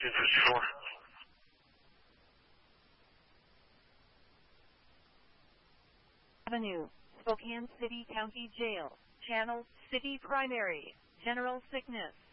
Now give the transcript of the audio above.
254. Avenue, Spokane City County Jail, Channel, City Primary, General Sickness.